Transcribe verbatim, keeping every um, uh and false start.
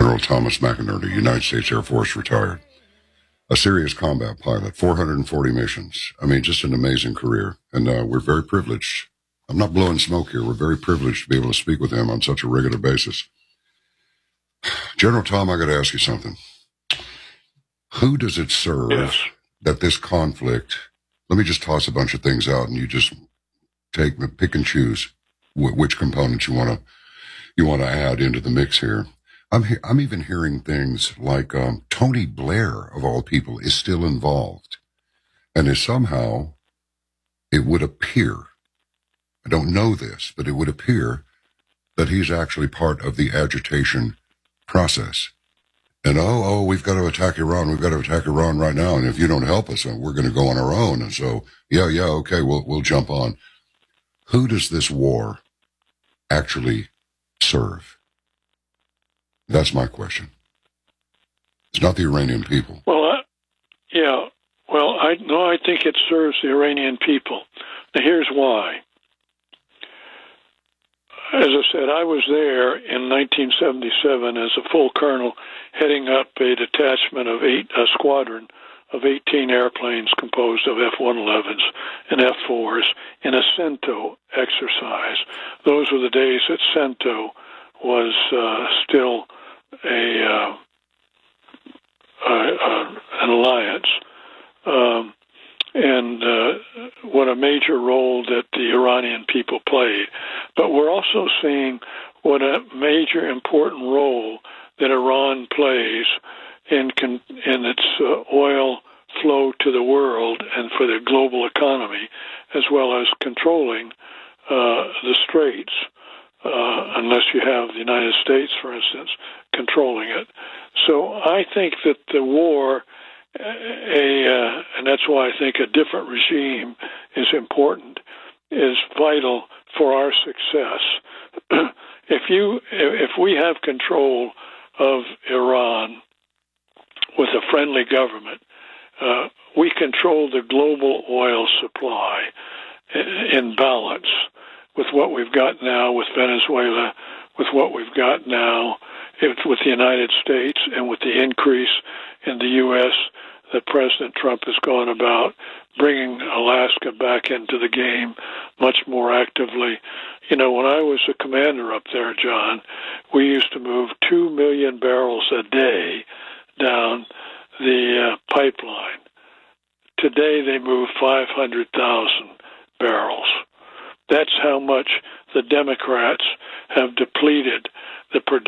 General Thomas McInerney, United States Air Force, retired. A serious combat pilot, four hundred forty missions. I mean, just an amazing career. And uh, we're very privileged. I'm not blowing smoke here. We're very privileged to be able to speak with him on such a regular basis. General Tom, I got to ask you something. Who does it serve yes. that this conflict, let me just toss a bunch of things out and you just take, pick and choose which components you want to you want to add into the mix here. I'm he- I'm even hearing things like um, Tony Blair, of all people, is still involved, and is somehow, it would appear, I don't know this, but it would appear that he's actually part of the agitation process. And oh, oh, we've got to attack Iran. We've got to attack Iran right now, and if you don't help us, we're going to go on our own. And so, yeah, yeah, okay, we'll we'll jump on. Who does this war actually serve? That's my question. It's not the Iranian people. Well, uh, yeah. Well, I no, I think it serves the Iranian people. Now, here's why. As I said, I was there in nineteen seventy-seven as a full colonel, heading up a detachment of eight, a squadron of eighteen airplanes composed of F one elevens and F fours in a CENTO exercise. Those were the days that CENTO was uh, still a, uh, a, a an alliance, um, and uh, what a major role that the Iranian people played. But we're also seeing what a major important role that Iran plays in con- in its uh, oil flow to the world and for the global economy, as well as controlling uh, the straits. Uh, unless you have the United States, for instance, controlling it. So I think that the war, a, uh, and that's why I think a different regime is important, is vital for our success. if you, if we have control of Iran with a friendly government, uh, we control the global oil supply in balance with what we've got now with Venezuela, with what we've got now with the United States, and with the increase in the U S that President Trump has gone about, bringing Alaska back into the game much more actively. You know, when I was a commander up there, John, we used to move two million barrels a day down the uh, pipeline. Today they move five hundred thousand barrels. That's how much the Democrats have depleted the production